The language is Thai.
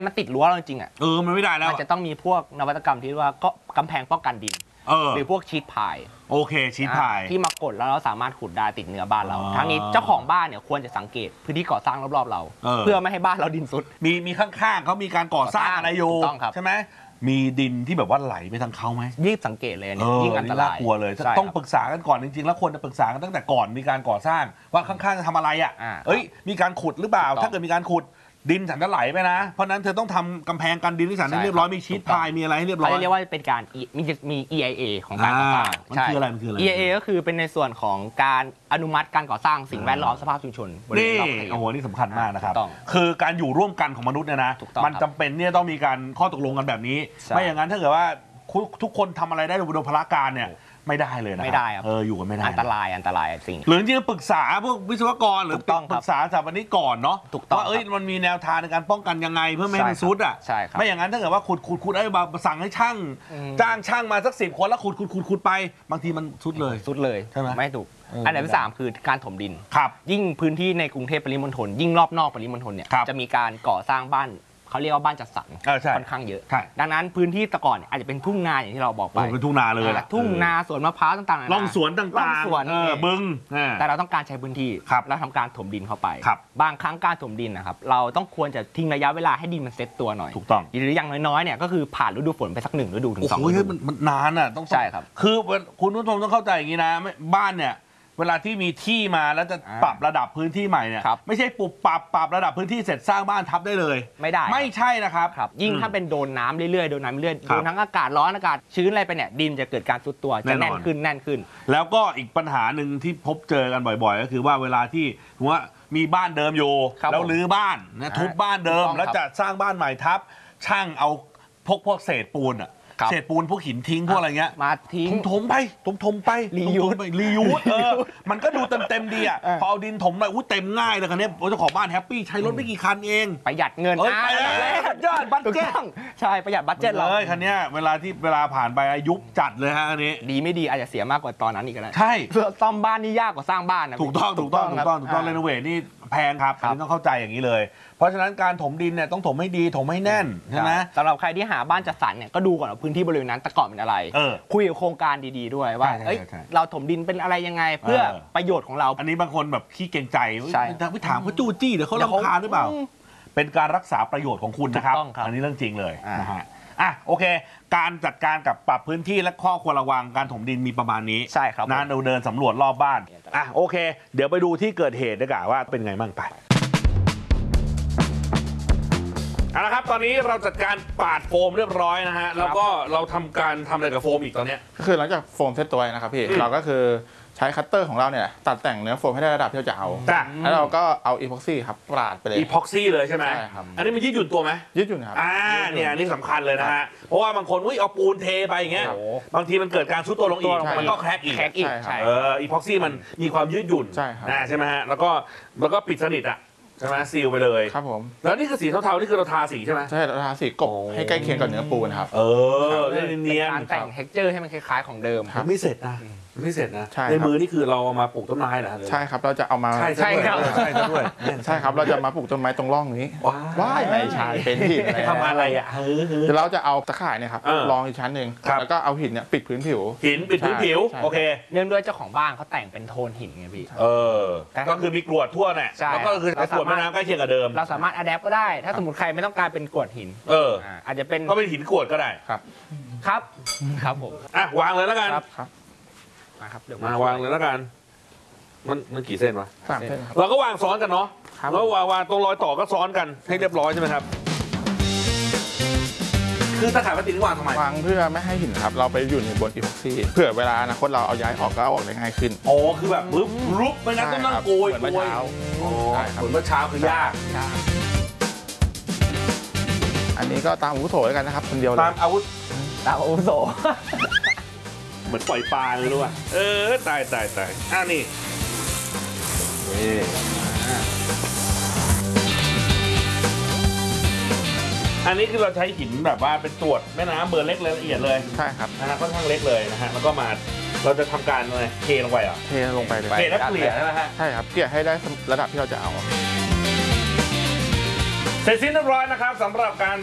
มันติดรั้วเราจริงอ่ะมันไม่ได้แล้วมันจะต้องมีพวกนวัตกรรมที่ว่าก็กำแพงป้องกันดินหรือพวกชีทพายโอเคชีทพายที่มากดแล้วเราสามารถขุดได้ติดเนื้อบ้านเราทั้งนี้เจ้าของบ้านเนี่ยควรจะสังเกตพื้นที่ก่อสร้างรอบๆเราเพื่อไม่ให้บ้านเราดินซุดมีข้างๆเขามีการก่อสร้างอะไรอยู่ใช่ไหมมีดินที่แบบว่าไหลไปทางเขาไหมยิ่งสังเกตเลยเนี่ยยิ่งอันตรายกลัวเลยต้องปรึกษากันก่อนจริงๆแล้วควรจะปรึกษากันตั้งแต่ก่อนมีการก่อสร้างว่าข้างๆจะทำอะไรมีการขุดหรือเปล่าถ้าเกิดมีการขุดดินฉันจะไหลไปนะเพราะนั้นเธอต้องทำกำแพงกันดินที่ฉันให้เรียบร้อยมีชีทพายมีอะไรให้เรียบร้อยเรียกว่าเป็นการมี EIA ของการก่อสร้างมันคืออะไร EIA ก็คือเป็นในส่วนของการอนุมัติการก่อสร้างสิ่งแวดล้อมสภาพชุมชนนี่โอ้โหนี่สำคัญมากนะครับคือการอยู่ร่วมกันของมนุษย์เนี่ยนะมันจำเป็นเนี่ยต้องมีการข้อตกลงกันแบบนี้ไม่อย่างนั้นถ้าเกิดว่าทุกคนทำอะไรได้โดยพละการเนี่ยไม่ได้เลยนะไม่ได้ครับอยู่กันไม่ได้อันตรายสิ่งหรือจริงๆปรึกษาพวกวิศวกรหรือปรึกษาสถาปนิกก่อนเนาะว่ามันมีแนวทางในการป้องกันยังไงเพื่อไม่ให้มันซุดอ่ะไม่อย่างนั้นถ้าเกิดว่าขุดสั่งให้ช่างจ้างช่างมาสัก10 คนแล้วขุดไปบางทีมันซุดเลยใช่ไหมไม่ถูกอันดับที่ 3คือการถมดินยิ่งพื้นที่ในกรุงเทพปริมณฑลยิ่งรอบนอกปริมณฑลเนี่ยจะมีการก่อสร้างบ้านเขาเรียกว่าบ้านจัดสรรค่อนข้างเยอะดังนั้นพื้นที่แต่ก่อนอาจจะเป็นทุ่งนาอย่างที่เราบอกไปเป็นทุ่งนาเลยทุ่งนาสวนมะพร้าวต่างๆร่องสวนต่างๆบึงแต่เราต้องการใช้พื้นที่แล้วทำการถมดินเข้าไปบางครั้งการถมดินนะครับเราต้องควรจะทิ้งระยะเวลาให้ดินมันเซ็ตตัวหน่อยถูกต้องหรืออย่างน้อยๆเนี่ยก็คือผ่านฤดูฝนไปสัก1 ฤดูถึง2 ฤดูมันนานอ่ะต้องใช่ครับคือคุณผู้ชมต้องเข้าใจอย่างนี้นะบ้านเนี่ยเวลาที่มีที่มาแล้วจะปรับระดับพื้นที่ใหม่เนี่ยไม่ใช่ปรับระดับพื้นที่เสร็จสร้างบ้านทับได้เลยไม่ได้ไม่ใช่นะครับยิ่งถ้าเป็นโดนน้ำเรื่อยๆโดนทั้งอากาศร้อนอากาศชื้นอะไรไปเนี่ยดินจะเกิดการซุดตัวจะแน่นขึ้นแล้วก็อีกปัญหาหนึ่งที่พบเจอกันบ่อยๆก็คือว่าเวลาที่ว่ามีบ้านเดิมอยู่แล้วรื้อบ้านนะทุบบ้านเดิมแล้วจะสร้างบ้านใหม่ทับช่างเอาพวกเศษปูนเศษปูนพวกหินทิ้งพวกอะไรเงี้ยมาทิ้งถมไปรียูสมันก็ดูเต็มดีอ่ะพอเอาดินถมไปเต็มง่ายเลยคันนี้เจ้าของบ้านแฮปปี้ใช้รถไม่กี่คันเองประหยัดเงินยอดบัตเจ็ตใช่ประหยัดบัตเจ็ตเลยคันนี้เวลาผ่านไปยุบจัดเลยฮะอันนี้ดีไม่ดีอาจจะเสียมากกว่าตอนนั้นอีกก็ได้ใช่ซ่อมบ้านนี่ยากกว่าสร้างบ้านนะถูกต้องเรโนเวทนี่แพงครับอันนี้ต้องเข้าใจอย่างนี้เลยเพราะฉะนั้นการถมดินเนี่ยต้องถมให้ดีถมให้แน่นใช่ไหมสำหรับใครที่หาบ้านจัดสรรเนี่ยก็ดูก่อนว่าพื้นที่บริเวณนั้นแต่ก่อนเป็นอะไรคุยกับโครงการดีๆด้วยว่าเราถมดินเป็นอะไรยังไงเพื่อประโยชน์ของเราอันนี้บางคนแบบขี้เกรงใจไปถามเขาจู้จี้เดี๋ยวเขารำคาญหรือเปล่าเป็นการรักษาประโยชน์ของคุณนะครับอันนี้เรื่องจริงเลยนะฮะโอเคการจัดการกับปรับพื้นที่และข้อควรระวังการถมดินมีประมาณนี้ใช่ครับเราเดินสำรวจรอบบ้านโอเคเดี๋ยวไปดูที่เกิดเหตุดีกว่าว่าเป็นไงบ้างไปเอาละครับตอนนี้เราจัดการปาดโฟมเรียบร้อยนะฮะแล้วก็เราทำอะไรกับโฟมอีกตอนนี้คือหลังจากโฟมเซตตัวนะครับพี่เราก็คือใช้คัตเตอร์ของเราเนี่ยตัดแต่งเนื้อโฟมให้ได้ระดับที่เราจะเอาแล้วเราก็เอาอีพ็อกซี่ครับปาดไปเลยอีพ็อกซี่เลยใช่ไหมใช่ครับอันนี้มันยืดหยุ่นตัวไหมยืดหยุ่นครับเนี่ยนี่สำคัญเลยนะฮะเพราะว่าบางคนเอาปูนเทไปอย่างเงี้ยบางทีมันเกิดการซุดตัวลงอีกมันก็แคร็กอีกอีพ็อกซี่มันมีความยืดหยุ่นใช่ไหมฮะแล้วก็ปิดสนิทอะใช่ไหมซีลไปเลยครับผมแล้วนี่คือสีเทาๆนี่คือเราทาสีใช่ไหมใช่เราทาสีกบให้ใกล้เคียงกับเนื้อปูนะครับเนียนการแต่งเท็กเจอร์ให้มันคล้ายๆของเดิมไม่เสร็จนะในมือนี่คือเราเอามาปลูกต้นไม้นะใช่ครับเราจะเอามาใช่ครับใช่ครับเราจะมาปลูกต้นไม้ตรงร่องนี้ว้ายไม่ใช่เป็นหินทำอะไรอ่ะเราจะเอาตะข่ายเนี่ยครับรองอีกชั้นหนึ่งแล้วก็เอาหินเนี่ยปิดพื้นผิวปิดพื้นผิวโอเคเนื่องด้วยเจ้าของบ้านเขาแต่งเป็นโทนหินไงพี่ก็คือมีกรวดทั่วเนี่ยแล้วก็คือกรวดแม่น้ำใกล้เคียงกับเดิมเราสามารถอัดแอปก็ได้ถ้าสมมติใครไม่ต้องการเป็นกรวดหินอาจจะเป็นก็เป็นหินกรวดก็ได้ครับผมวางเลยแล้วกันมาวางเลยแล้วกันมันกี่เส้นวะ 3 เส้นเราก็วางซ้อนกันเนาะแล้ววางตรงรอยต่อก็ซ้อนกันให้เรียบร้อยใช่ไหมครับคือตะข่ายพลาสติกวางทำไมวางเพื่อไม่ให้หินครับเราไปอยู่ในบนอีพ็อกซี่เผื่อเวลาอนาคตเราเอาย้ายออกก็เอาออกได้ง่ายขึ้นคือแบบรุบไม่งั้นต้องนั่งโกยเหมือนเมื่อเช้าเหมือนเมื่อเช้าคือยากอันนี้ก็ตามอาวุโสแล้วกันนะครับคนเดียวตามอาวุโสเหมือนปล่อยปลาเลยรู้ป่ะตายนี่อันนี้คือเราใช้หินแบบว่าเป็นตรวจแม่น้ำเบอร์เล็กเลยละเอียดเลยใช่ครับนะฮะค่อนข้างเล็กเลยนะฮะแล้วก็มาเราจะทำการอะไรเทลงไปเหรอเทลงไปเลยเทแล้วเกลี่ยใช่ไหมฮะใช่ครับเกลี่ยให้ได้ระดับที่เราจะเอาเสร็จสิ้นเรียบร้อยนะครับสำหรับการ